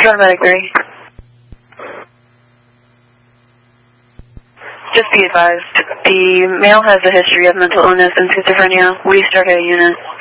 Medic 3. Just be advised, the male has a history of mental illness and schizophrenia. We started a unit.